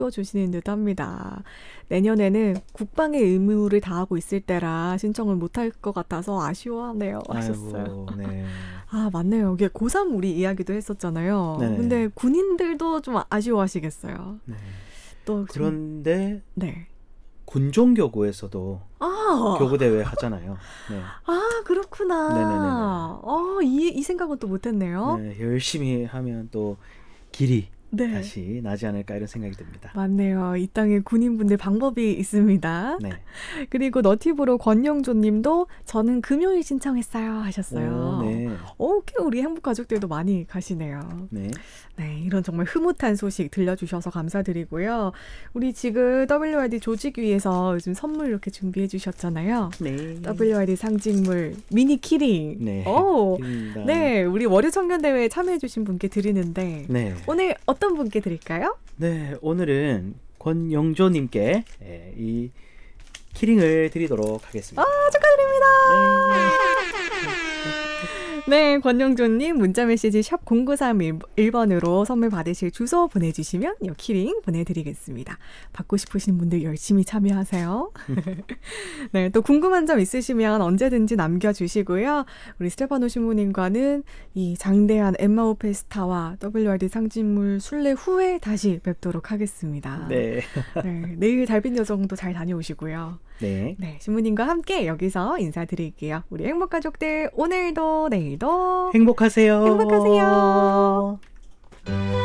주시는 듯 합니다. 내년에는 국방의 의무를 다하고 있을 때라 신청을 못할 것 같아서 아쉬워하네요. 하셨어요. 아이고, 네. 아, 맞네요. 이게 고3 우리 이야기도 했었잖아요. 네. 근데 군인들도 좀 아쉬워하시겠어요. 네. 또 그런데 네. 군종교구에서도 아, 교구대회 하잖아요. 네. 아, 그렇구나. 이 생각은 또 못했네요. 네, 열심히 하면 또 길이 네. 다시 나지 않을까 이런 생각이 듭니다. 맞네요. 이 땅에 군인분들 방법이 있습니다. 네. 그리고 너티브로 권영조 님도 저는 금요일 신청했어요 하셨어요. 오, 네. 꽤 우리 행복가족들도 많이 가시네요. 네. 네, 이런 정말 흐뭇한 소식 들려주셔서 감사드리고요. 우리 지금 WRD 조직위에서 요즘 선물 이렇게 준비해 주셨잖아요. 네. WRD 상징물 미니 키링. 네. 오, 드립니다. 네, 우리 월요청년대회에 참여해 주신 분께 드리는데 네. 오늘 어떤 분께 드릴까요? 네, 오늘은 권영조님께 이 키링을 드리도록 하겠습니다. 축하드립니다. 네. 네, 권영조님 문자메시지 샵 0931번으로 선물 받으실 주소 보내주시면 이 키링 보내드리겠습니다. 받고 싶으신 분들 열심히 참여하세요. 네, 또 궁금한 점 있으시면 언제든지 남겨주시고요. 우리 스테파노 신부님과는 이 장대한 엠마오 페스타와 WRD 상징물 순례 후에 다시 뵙도록 하겠습니다. 네. 네, 내일 달빛 여정도 잘 다녀오시고요. 네. 네, 신부님과 함께 여기서 인사드릴게요. 우리 행복가족들 오늘도 내일도 행복하세요. 행복하세요.